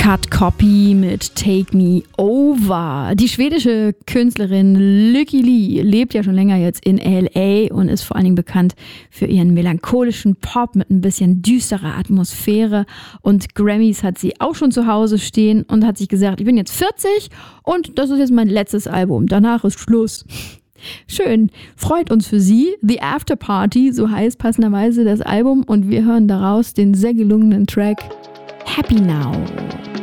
Cut Copy mit Take Me Over. Die schwedische Künstlerin Lykke Li lebt ja schon länger jetzt in LA und ist vor allen Dingen bekannt für ihren melancholischen Pop mit ein bisschen düsterer Atmosphäre. Und Grammys hat sie auch schon zu Hause stehen und hat sich gesagt, ich bin jetzt 40 und das ist jetzt mein letztes Album. Danach ist Schluss. Schön, freut uns für sie. The After Party, so heißt passenderweise das Album, und wir hören daraus den sehr gelungenen Track Happy Now.